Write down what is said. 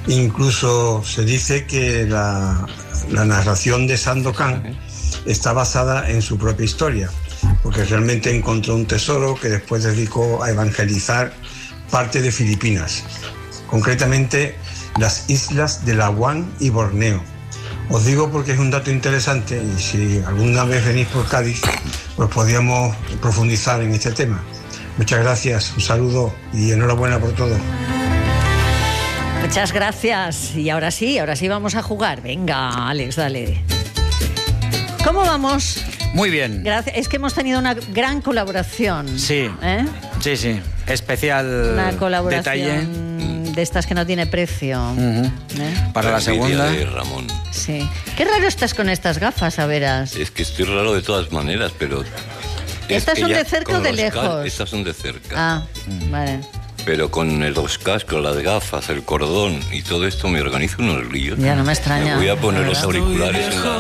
Incluso se dice que la narración de Sandokan está basada en su propia historia, porque realmente encontró un tesoro que después dedicó a evangelizar parte de Filipinas, concretamente las islas de Labuan y Borneo. Os digo porque es un dato interesante y si alguna vez venís por Cádiz, pues podríamos profundizar en este tema. Muchas gracias, un saludo y enhorabuena por todo. Muchas gracias. Y ahora sí vamos a jugar. Venga, Alex, dale. ¿Cómo vamos? Muy bien. Gracias. Es que hemos tenido una gran colaboración. Sí. Sí. Especial una colaboración detalle. De estas que no tiene precio. Para la segunda. De Ramón. Sí. Qué raro estás con estas gafas, a veras. Es que estoy raro de todas maneras, pero... ¿Estas son de cerca o de lejos? Estas son de cerca. Ah, vale. Pero con los cascos, las gafas, el cordón y todo esto me organizo unos líos. Ya no me extraña. Me voy a poner los auriculares en la...